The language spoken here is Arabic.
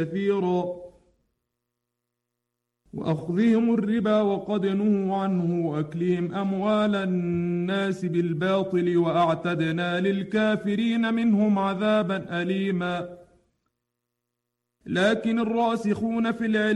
كثيرا وأخذهم الربا وقد نهوا عنه وأكلهم أموال الناس بالباطل وأعتدنا للكافرين منهم عذابا أليما لكن الراسخون في العلم